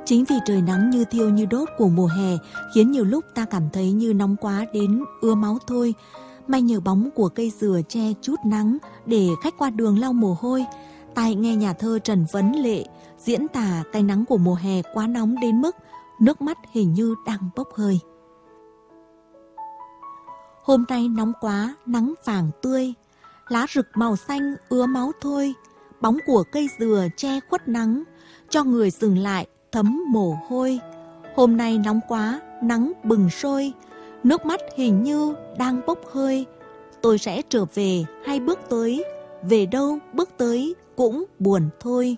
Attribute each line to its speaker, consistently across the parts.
Speaker 1: Chính vì trời nắng như thiêu như đốt của mùa hè khiến nhiều lúc ta cảm thấy như nóng quá đến ứa máu thôi. May nhờ bóng của cây dừa che chút nắng để khách qua đường lau mồ hôi. Tai nghe nhà thơ Trần Vấn Lệ diễn tả cái nắng của mùa hè quá nóng đến mức nước mắt hình như đang bốc hơi. Hôm nay nóng quá, nắng vàng tươi, lá rực màu xanh ứa máu thôi. Bóng của cây dừa che khuất nắng, cho người dừng lại thấm mồ hôi. Hôm nay nóng quá, nắng bừng sôi, nước mắt hình như đang bốc hơi. Tôi sẽ trở về hay bước tới, về đâu bước tới cũng buồn thôi.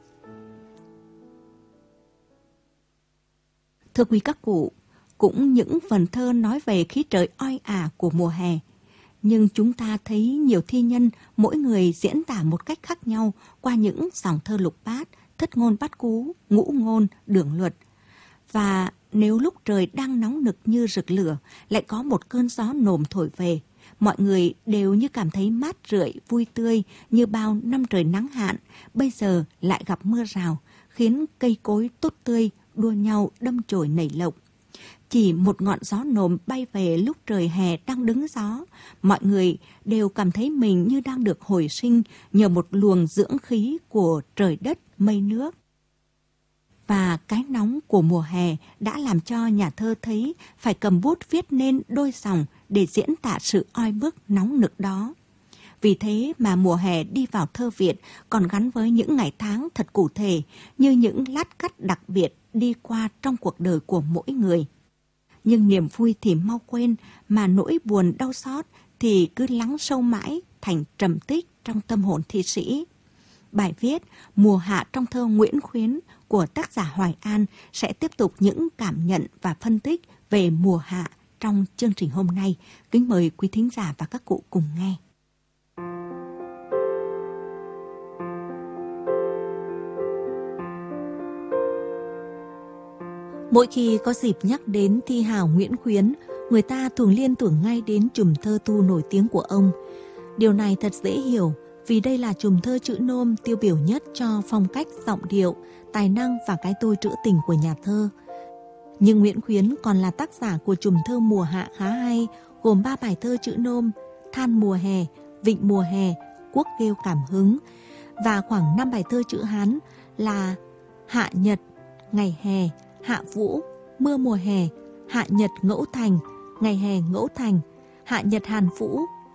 Speaker 1: Thưa quý các cụ, cũng những phần thơ nói về khí trời oi ả của mùa hè. Nhưng chúng ta thấy nhiều thi nhân, mỗi người diễn tả một cách khác nhau qua những dòng thơ lục bát, thất ngôn bát cú, ngũ ngôn, đường luật. Và nếu lúc trời đang nóng nực như rực lửa, lại có một cơn gió nồm thổi về, mọi người đều như cảm thấy mát rượi, vui tươi như bao năm trời nắng hạn, bây giờ lại gặp mưa rào, khiến cây cối tốt tươi, đua nhau đâm chồi nảy lộc. Chỉ một ngọn gió nồm bay về lúc trời hè đang đứng gió, mọi người đều cảm thấy mình như đang được hồi sinh nhờ một luồng dưỡng khí của trời đất mây nước. Và cái nóng của mùa hè đã làm cho nhà thơ thấy phải cầm bút viết nên đôi dòng để diễn tả sự oi bức nóng nực đó. Vì thế mà mùa hè đi vào thơ Việt còn gắn với những ngày tháng thật cụ thể, như những lát cắt đặc biệt đi qua trong cuộc đời của mỗi người. Nhưng niềm vui thì mau quên, mà nỗi buồn đau xót thì cứ lắng sâu mãi thành trầm tích trong tâm hồn thi sĩ. Bài viết Mùa Hạ trong thơ Nguyễn Khuyến của tác giả Hoài An sẽ tiếp tục những cảm nhận và phân tích về mùa hạ trong chương trình hôm nay. Kính mời quý thính giả và các cụ cùng nghe. Mỗi khi có dịp nhắc đến thi hào Nguyễn Khuyến, người ta thường liên tưởng ngay đến chùm thơ tu nổi tiếng của ông. Điều này thật dễ hiểu, vì đây là chùm thơ chữ nôm tiêu biểu nhất cho phong cách, giọng điệu, tài năng và cái tôi trữ tình của nhà thơ. Nhưng Nguyễn Khuyến còn là tác giả của chùm thơ mùa hạ khá hay, gồm 3 bài thơ chữ nôm: Than mùa hè, Vịnh mùa hè, Quốc kêu cảm hứng, và khoảng 5 bài thơ chữ Hán là Hạ nhật, Ngày hè, Hạ vũ, Mưa mùa hè, Hạ nhật ngẫu thành, Ngày hè ngẫu thành, Hạ nhật hàn vũ,